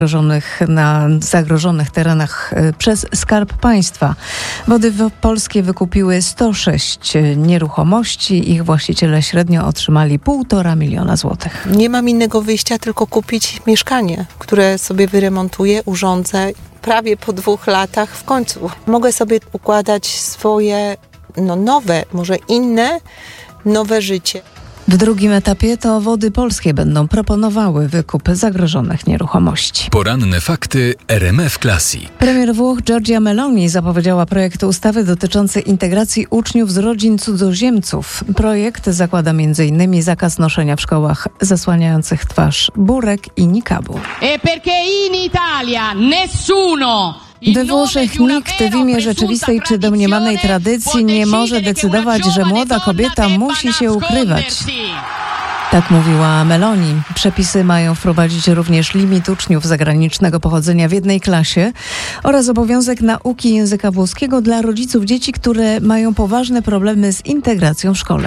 na zagrożonych terenach przez Skarb Państwa. Wody Polskie wykupiły 106 nieruchomości. Ich właściciele średnio otrzymali 1,5 miliona złotych. Nie mam innego wyjścia, tylko kupić mieszkanie, które sobie wyremontuję, urządzę. Prawie po 2 latach w końcu mogę sobie układać swoje nowe, może inne, nowe życie. W drugim etapie to Wody Polskie będą proponowały wykup zagrożonych nieruchomości. Poranne fakty RMF Classic. Premier Włoch Giorgia Meloni zapowiedziała projekt ustawy dotyczący integracji uczniów z rodzin cudzoziemców. Projekt zakłada m.in. zakaz noszenia w szkołach zasłaniających twarz burek i nikabu. We Włoszech nikt w imię rzeczywistej czy domniemanej tradycji nie może decydować, że młoda kobieta musi się ukrywać. Tak mówiła Meloni. Przepisy mają wprowadzić również limit uczniów zagranicznego pochodzenia w jednej klasie oraz obowiązek nauki języka włoskiego dla rodziców dzieci, które mają poważne problemy z integracją w szkole.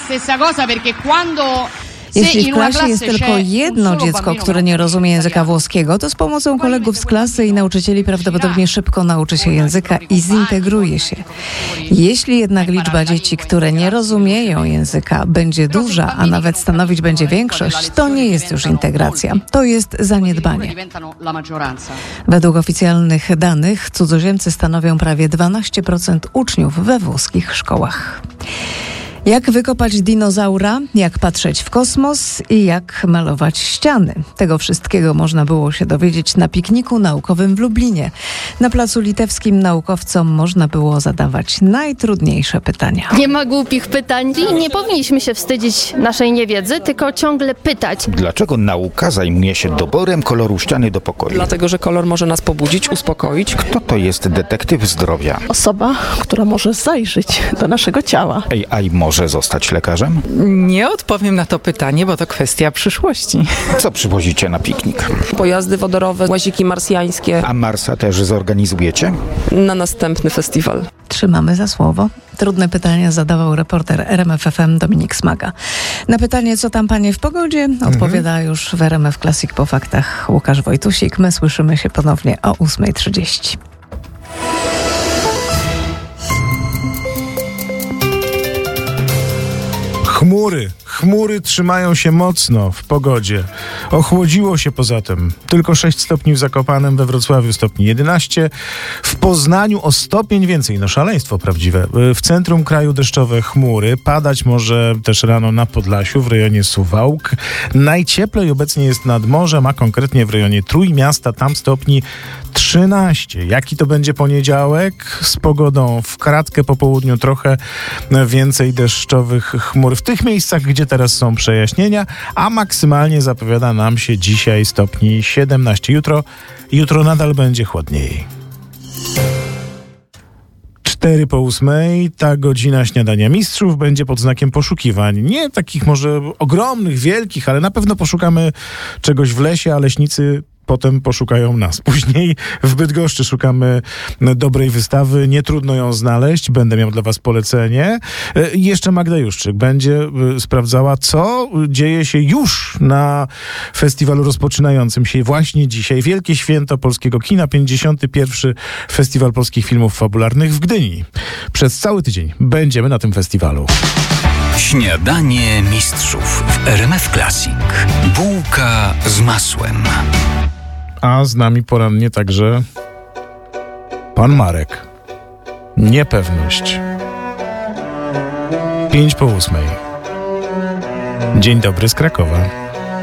Jeśli w klasie jest tylko jedno dziecko, które nie rozumie języka włoskiego, to z pomocą kolegów z klasy i nauczycieli prawdopodobnie szybko nauczy się języka i zintegruje się. Jeśli jednak liczba dzieci, które nie rozumieją języka, będzie duża, a nawet stanowić będzie większość, to nie jest już integracja. To jest zaniedbanie. Według oficjalnych danych cudzoziemcy stanowią prawie 12% uczniów we włoskich szkołach. Jak wykopać dinozaura, jak patrzeć w kosmos i jak malować ściany. Tego wszystkiego można było się dowiedzieć na pikniku naukowym w Lublinie. Na Placu Litewskim naukowcom można było zadawać najtrudniejsze pytania. Nie ma głupich pytań i nie powinniśmy się wstydzić naszej niewiedzy, tylko ciągle pytać. Dlaczego nauka zajmuje się doborem koloru ściany do pokoju? Dlatego, że kolor może nas pobudzić, uspokoić. Kto to jest detektyw zdrowia? Osoba, która może zajrzeć do naszego ciała. AI może zostać lekarzem? Nie odpowiem na to pytanie, bo to kwestia przyszłości. Co przywozicie na piknik? Pojazdy wodorowe, łaziki marsjańskie. A Marsa też zorganizujecie? Na następny festiwal. Trzymamy za słowo. Trudne pytania zadawał reporter RMF FM Dominik Smaga. Na pytanie, co tam panie w pogodzie, odpowiada już w RMF Classic po faktach Łukasz Wojtusik. My słyszymy się ponownie o 8:30. Chmury trzymają się mocno w pogodzie. Ochłodziło się poza tym. Tylko 6 stopni w Zakopanem, we Wrocławiu stopni 11. W Poznaniu o stopień więcej. No szaleństwo prawdziwe. W centrum kraju deszczowe chmury. Padać może też rano na Podlasiu, w rejonie Suwałk. Najcieplej obecnie jest nad morzem, a konkretnie w rejonie Trójmiasta. Tam stopni 13. Jaki to będzie poniedziałek? Z pogodą w kratkę po południu trochę więcej deszczowych chmur w tych miejscach, gdzie teraz są przejaśnienia, a maksymalnie zapowiada nam się dzisiaj stopni 17. Jutro nadal będzie chłodniej. 7:04, ta godzina śniadania mistrzów będzie pod znakiem poszukiwań. Nie takich może ogromnych, wielkich, ale na pewno poszukamy czegoś w lesie, a leśnicy potem poszukają nas. Później w Bydgoszczy szukamy dobrej wystawy. Nie trudno ją znaleźć. Będę miał dla was polecenie. I jeszcze Magda Juszczyk będzie sprawdzała, co dzieje się już na festiwalu rozpoczynającym się właśnie dzisiaj. Wielkie Święto Polskiego Kina, 51. Festiwal Polskich Filmów Fabularnych w Gdyni. Przez cały tydzień będziemy na tym festiwalu. Śniadanie mistrzów w RMF Classic. Bułka z masłem. A z nami porannie także pan Marek. Niepewność. 7:05. Dzień dobry z Krakowa.